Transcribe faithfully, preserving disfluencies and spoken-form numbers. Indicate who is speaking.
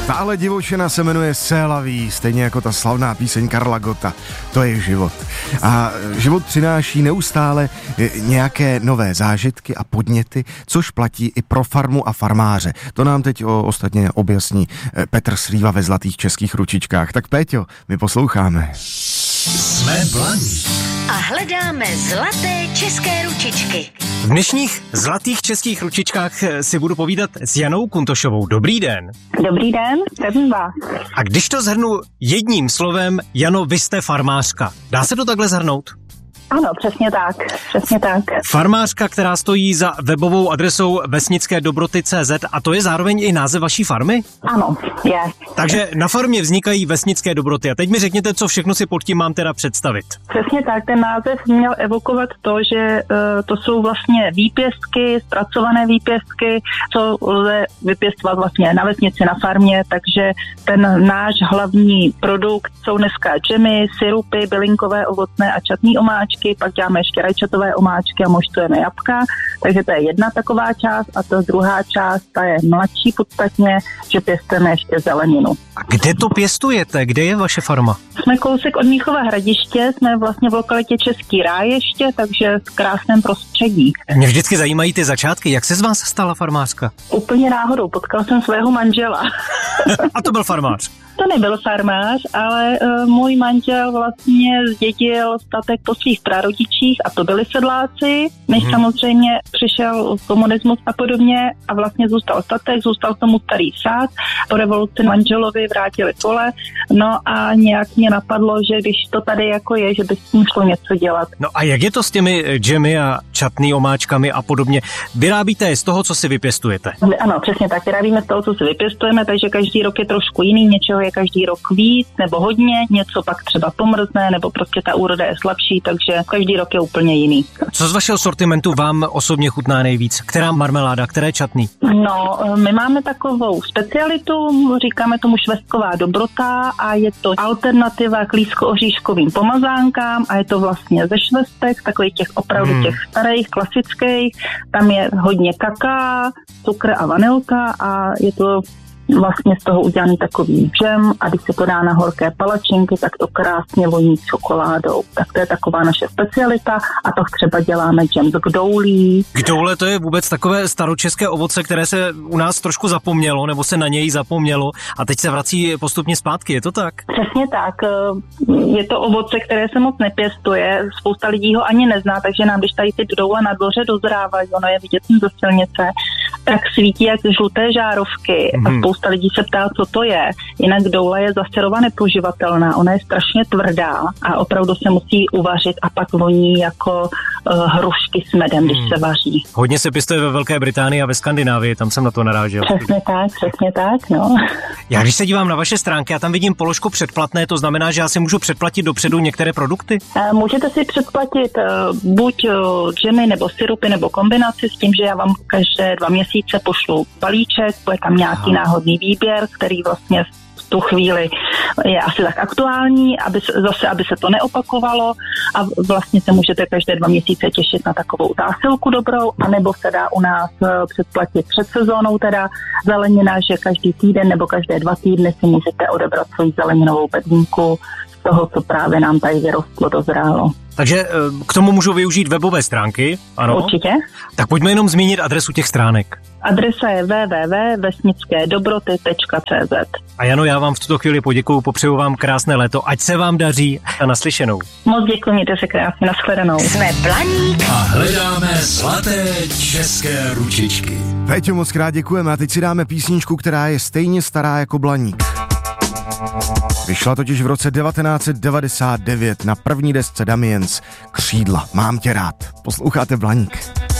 Speaker 1: Tahle divočina se jmenuje C'est la vie, stejně jako ta slavná píseň Karla Gotta. To je život. A život přináší neustále nějaké nové zážitky a podněty, což platí i pro farmu a farmáře. To nám teď o, ostatně objasní Petr Slíva ve Zlatých českých ručičkách. Tak Péťo, my posloucháme.
Speaker 2: Jsme Blaník
Speaker 3: a hledáme zlaté české ručičky.
Speaker 4: V dnešních Zlatých českých ručičkách si budu povídat s Janou Kuntošovou. Dobrý den.
Speaker 5: Dobrý den, zdravím vás.
Speaker 4: A když to shrnu jedním slovem, Jano, vy jste farmářka. Dá se to takhle shrnout?
Speaker 5: Ano, přesně tak, přesně tak.
Speaker 4: Farmářka, která stojí za webovou adresou vesnické dobroty tečka cé zet, a to je zároveň i název vaší farmy?
Speaker 5: Ano, je.
Speaker 4: Takže na farmě vznikají vesnické dobroty. A teď mi řekněte, co všechno si pod tím mám teda představit.
Speaker 5: Přesně tak, ten název měl evokovat to, že uh, to jsou vlastně výpěstky, zpracované výpěstky, co lze vypěstovat vlastně na vesnici, na farmě, takže ten náš hlavní produkt jsou dneska džemy, syrupy, bylinkové, ovocné a čatný omáčky. Pak děláme ještě rajčatové omáčky a moštujeme jabka, takže to je jedna taková část a ta druhá část, ta je mladší podstatně, že pěstujeme ještě zeleninu.
Speaker 4: A kde to pěstujete? Kde je vaše farma?
Speaker 5: Jsme kousek od Mnichova Hradiště, jsme vlastně v lokalitě Český ráj ještě, takže v krásném prostředí.
Speaker 4: Mě vždycky zajímají ty začátky, jak se z vás stala farmářka?
Speaker 5: Úplně náhodou, potkal jsem svého manžela.
Speaker 4: A to byl farmář?
Speaker 5: To nebyl farmář, ale uh, můj manžel vlastně zdědil statek po svých prarodičích a to byli sedláci, než hmm. samozřejmě přišel komunismus a podobně a vlastně zůstal statek, zůstal tomu starý sád, po revoluci manželovi vrátili pole, no a nějak mě napadlo, že když to tady jako je, že by s tím šlo něco dělat.
Speaker 4: No a jak je to s těmi džemy a čatný omáčkami a podobně? Vyrábíte je z toho, co si vypěstujete?
Speaker 5: Ano, přesně tak, vyrábíme z toho, co si vypěstujeme, takže každý rok je trošku jiný, něčeho je každý rok víc nebo hodně, něco pak třeba pomrzne, nebo prostě ta úroda je slabší, takže každý rok je úplně jiný.
Speaker 4: Co z vašeho sortimentu vám osobně chutná nejvíc? Která marmeláda, které čatný?
Speaker 5: No, my máme takovou specialitu, říkáme tomu švestková dobrota a je to alternativa k lísko-oříškovým pomazánkám a je to vlastně ze švestek, takových těch opravdu hmm. těch starých, klasických. Tam je hodně kaká, cukr a vanilka a je to vlastně z toho udělaný takový džem a když se to dá na horké palačinky, tak to krásně voní čokoládou. Tak to je taková naše specialita a pak třeba děláme džem z kdoulí.
Speaker 4: Kdoule to je vůbec takové staročeské ovoce, které se u nás trošku zapomnělo, nebo se na něj zapomnělo a teď se vrací postupně zpátky, je to tak?
Speaker 5: Přesně tak. Je to ovoce, které se moc nepěstuje, spousta lidí ho ani nezná, takže nám, když tady ty kdoule na dvoře dozrávají, ono je vidět ze silnice, tak svítí jak žluté žárovky hmm. a spousta lidí se ptá, co to je. Jinak doule je zaserova nepoživatelná, ona je strašně tvrdá a opravdu se musí uvařit a pak voní jako uh, hrušky s medem, když hmm. se vaří.
Speaker 4: Hodně se pěstuje ve Velké Británii a ve Skandinávii, tam jsem na to narážel.
Speaker 5: Přesně tak, přesně tak, no.
Speaker 4: Já když se dívám na vaše stránky, já tam vidím položku předplatné, to znamená, že já si můžu předplatit dopředu některé produkty?
Speaker 5: Uh, můžete si předplatit uh, buď uh, džemy nebo syrupy nebo kombinaci s tím, že já vám každé dva měsíce pošlu balíček, bude tam nějaký Aha. náhodný výběr, který vlastně v tu chvíli je asi tak aktuální, aby se, zase, aby se to neopakovalo a vlastně se můžete každé dva měsíce těšit na takovou zásilku dobrou, anebo se dá u nás předplatit před sezónou teda zelenina, že každý týden nebo každé dva týdny si můžete odebrat svoji zeleninovou bedínku z toho, co právě nám tady vyrostlo, dozrálo.
Speaker 4: Takže k tomu můžu využít webové stránky, ano?
Speaker 5: Určitě.
Speaker 4: Tak pojďme jenom zmínit adresu těch stránek.
Speaker 5: Adresa je w w w tečka vesnické dobroty tečka cé zet.
Speaker 4: A Jano, já vám v tuto chvíli poděkuju, popřeju vám krásné léto, ať se vám daří a naslyšenou.
Speaker 5: Moc děkuji, mějte se krásně, nashledanou.
Speaker 3: Jsme Blaník
Speaker 2: a hledáme zlaté české ručičky.
Speaker 1: Péťo, moc krát děkujeme a teď si dáme písničku, která je stejně stará jako Blaník. Vyšla totiž v roce devatenáct set devadesát devět na první desce Damiens Křídla. Mám tě rád. Posloucháte Blaník.